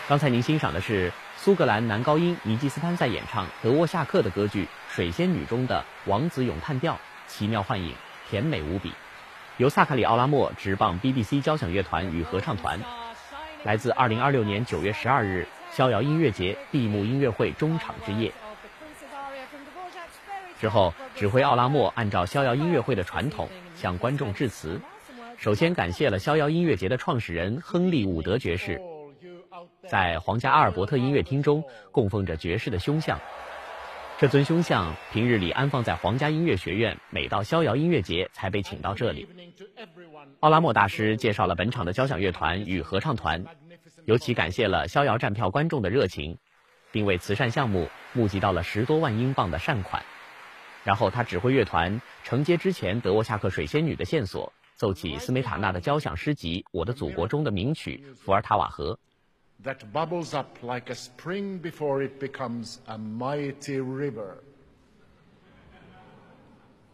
刚才您欣赏的是苏格兰男高音尼基斯潘塞演唱德沃夏克的歌剧《水仙女》中的王子咏叹调，奇妙幻影，甜美无比，由萨卡里奥拉莫执棒 BBC 交响乐团与合唱团，来自2026年9月12日逍遥音乐节闭幕音乐会中场之夜。之后，指挥奥拉莫按照逍遥音乐会的传统向观众致辞，首先感谢了逍遥音乐节的创始人亨利·伍德爵士，在皇家阿尔伯特音乐厅中供奉着爵士的胸像。这尊胸像平日里安放在皇家音乐学院，每到逍遥音乐节才被请到这里。奥拉莫大师介绍了本场的交响乐团与合唱团，尤其感谢了逍遥站票观众的热情，并为慈善项目募集到了10多万英镑的善款。然后他指挥乐团承接之前德沃夏克水仙女的线索，奏起斯梅塔纳的交响诗集《我的祖国》中的名曲《伏尔塔瓦河》。 That bubbles up like a spring before it becomes a mighty river.